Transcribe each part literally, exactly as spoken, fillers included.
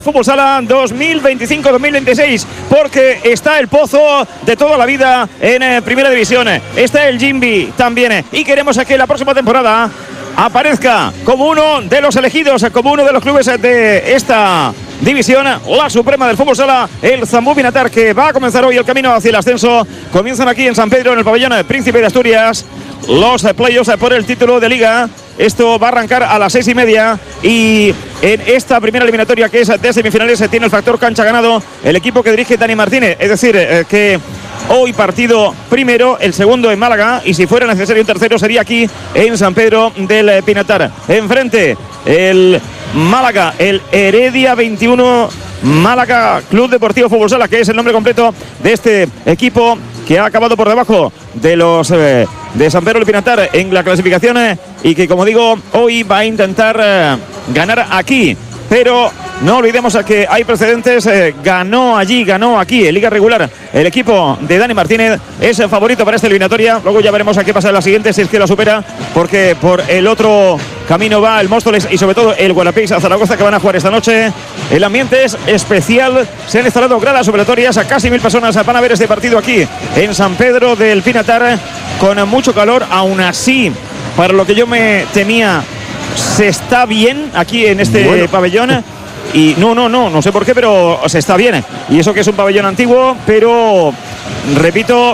Fútbol Sala dos mil veinticinco dos mil veintiséis, porque está el Pozo de toda la vida en eh, Primera División, está el Jimby también, y queremos que la próxima temporada aparezca como uno de los elegidos, como uno de los clubes de esta división, la suprema del Fútbol Sala, el Zambú Pinatar, que va a comenzar hoy el camino hacia el ascenso. Comienzan aquí en San Pedro, en el pabellón Príncipe de Asturias, los playoffs por el título de Liga. Esto va a arrancar a las seis y media, y en esta primera eliminatoria, que es de semifinales, se tiene el factor cancha ganado el equipo que dirige Dani Martínez. Es decir, eh, que hoy partido primero, el segundo en Málaga, y si fuera necesario un tercero sería aquí en San Pedro del Pinatar. Enfrente el Málaga, el Heredia veintiuno Málaga Club Deportivo Fútbol Sala, que es el nombre completo de este equipo, que ha acabado por debajo de los eh, de San Pedro del Pinatar en la clasificación, eh, y que, como digo, hoy va a intentar eh, ganar aquí. Pero no olvidemos a que hay precedentes, eh, ganó allí, ganó aquí en Liga Regular. El equipo de Dani Martínez es el favorito para esta eliminatoria. Luego ya veremos a qué pasa en la siguiente, si es que la supera, porque por el otro camino va el Móstoles y sobre todo el Guadalajara a Zaragoza, que van a jugar esta noche. El ambiente es especial, se han instalado gradas operatorias, a casi mil personas van a ver este partido aquí en San Pedro del Pinatar, con mucho calor. Aún así, para lo que yo me temía, se está bien aquí en este bueno. pabellón. Y no, no, no, no sé por qué, pero se está bien. Y eso que es un pabellón antiguo, pero repito,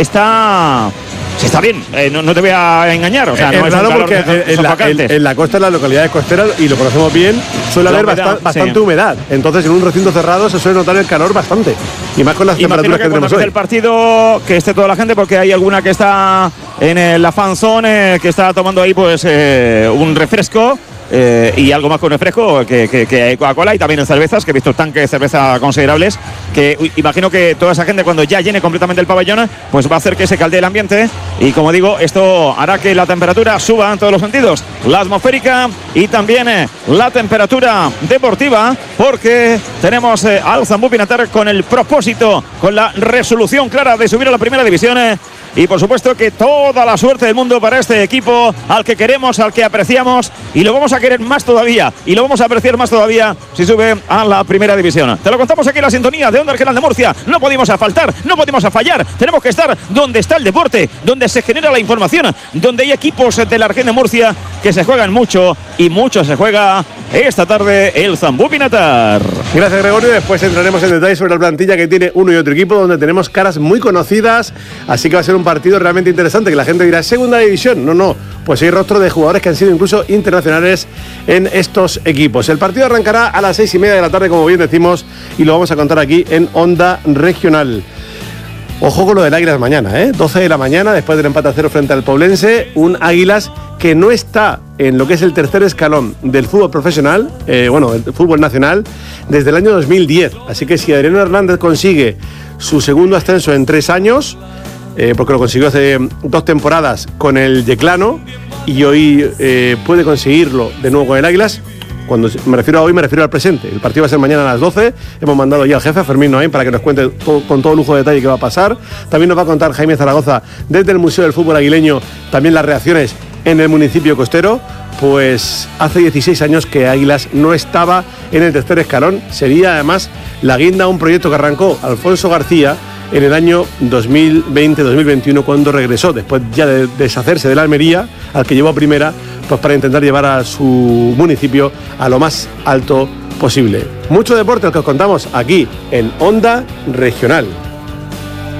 está... Se está bien, eh, no, no te voy a engañar. O sea, no es, es raro calor, porque en, en, la, en, en la costa, en las localidades costeras, y lo conocemos bien, suele la haber humedad, bast bastante sí. humedad. Entonces, en un recinto cerrado se suele notar el calor bastante. Y más con las Imagino temperaturas que, que tenemos hoy. El partido, que esté toda la gente, porque hay alguna que está en el, la fan zone, eh, que está tomando ahí pues eh, un refresco. Eh, y algo más con refresco, que, que, que hay Coca-Cola, y también en cervezas, que he visto tanques de cerveza considerables, que uy, imagino que toda esa gente, cuando ya llene completamente el pabellón, pues va a hacer que se caldee el ambiente. Y como digo, esto hará que la temperatura suba en todos los sentidos, la atmosférica y también eh, la temperatura deportiva, porque tenemos eh, al Zambú Pinatar con el propósito, con la resolución clara de subir a la primera división. eh, Y por supuesto que toda la suerte del mundo para este equipo, al que queremos, al que apreciamos, y lo vamos a querer más todavía, y lo vamos a apreciar más todavía si sube a la primera división. Te lo contamos aquí en la sintonía de Onda Argelal de Murcia. No podemos faltar, no podemos fallar. Tenemos que estar donde está el deporte, donde se genera la información, donde hay equipos de la Argen de Murcia que se juegan mucho, y mucho se juega esta tarde el Zambú Pinatar. Gracias, Gregorio. Después entraremos en detalle sobre la plantilla que tiene uno y otro equipo, donde tenemos caras muy conocidas, así que va a ser un partido realmente interesante, que la gente dirá, segunda división. No, no, pues hay rostro de jugadores que han sido incluso internacionales en estos equipos. El partido arrancará a las seis y media de la tarde, como bien decimos, y lo vamos a contar aquí en Onda Regional. Ojo con lo del Águilas mañana, ¿eh? doce de la mañana, después del empate a cero frente al Poblense, un Águilas que no está en lo que es el tercer escalón del fútbol profesional, eh, bueno, el fútbol nacional, desde el año dos mil diez. Así que si Adriano Hernández consigue su segundo ascenso en tres años, eh, porque lo consiguió hace dos temporadas con el Yeclano, y hoy eh, puede conseguirlo de nuevo con el Águilas. Cuando me refiero a hoy, me refiero al presente. El partido va a ser mañana a las doce. Hemos mandado ya al jefe, a Fermín Noain, para que nos cuente todo, con todo lujo de detalle qué va a pasar. También nos va a contar Jaime Zaragoza desde el Museo del Fútbol Aguileño también las reacciones en el municipio costero. Pues hace dieciséis años que Águilas no estaba en el tercer escalón. Sería además la guinda a un proyecto que arrancó Alfonso García en el año dos mil veinte dos mil veintiuno, cuando regresó, después ya de deshacerse de la Almería, al que llevó a primera, pues para intentar llevar a su municipio a lo más alto posible. Mucho deporte el que os contamos aquí en Onda Regional.